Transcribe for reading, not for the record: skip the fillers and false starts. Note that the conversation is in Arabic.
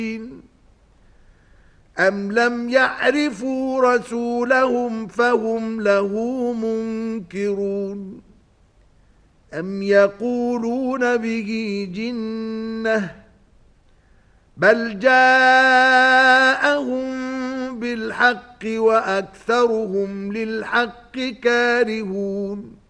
أم لم يعرفوا رسولهم فهم له منكرون أم يقولون به جنة بل جاءهم بالحق وأكثرهم للحق كارهون